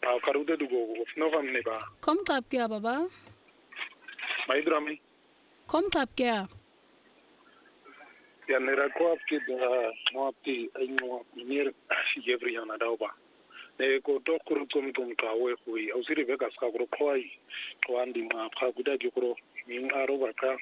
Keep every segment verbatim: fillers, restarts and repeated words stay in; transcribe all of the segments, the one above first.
a karude dugo no famne ba Kom tap kya baba? Maidrami Kom tap kya? ya nera ko apke da moapti ayno minir jevri yana dauba ne ko to kuru kum kum ka we hui au siri be ka ska kuru khoi to andi ma pha guda ki kuru min aro ba ka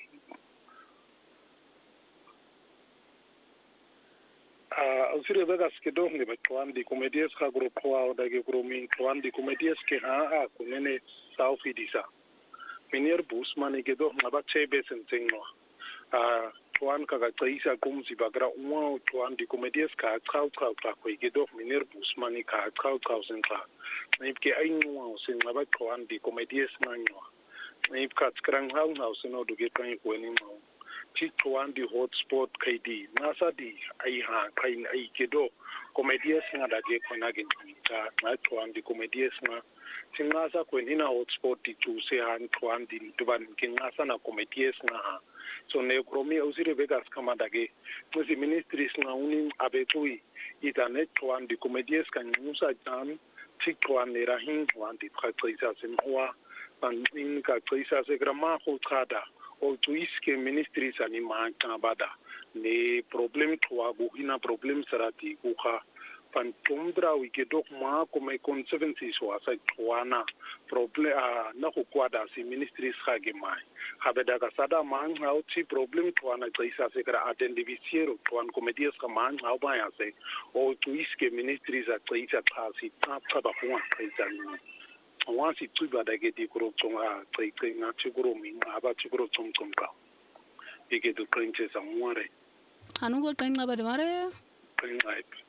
a au siri be ka ske do ngi ba to andi comedies ka kuru khwa da ki kuru min to andi comedies ke ha a kunene south idisa minir busman ke do ma ba chebe sentengwa a tuan ka tsaisa kumzi bagra umwa tuan di comedies ka khau khau ka ko igedo minir busmani ka khau khau senka nipke ainwa sen ngaba tuan di comedies nanyo nip ka skrang hau hau seno do get kan ko ni mo chi tuan di hotspot kd nasa di ai ha kai ai gedo comedies nga da ge ko na gen ta na tuan di comedies nga singasa ko ni na hotspot di tu se han tuan di tuban kinasa na comedies nga so ne kromi ausire vegas kama dage musi ministries na uni abetui itane twan di comedies kan musa jam tik twan ne rahin wan di praktisa sen hoa pan in ka praktisa se grama ho kada o tuiske ministries ani ma ka bada ne problem twa go ina problem sarati go kha pan tumdra wi ke dok ma ko mai conservancies wa sa twana problem na ko kwada si ministries ha ge mai habeda ka sada man ha uchi problem twana tsaisa se kra identifiero twan comedies ka man ha ba ya se o tuiske ministries a tsaisa khasi ta ta ba kwa tsaisa ni wansi tuba da ge di kuro tsonga tsaitsa na chiguro mi ma ba chiguro tsong tsong ka ike do princess amore Anu go tanga ba de mare? Princess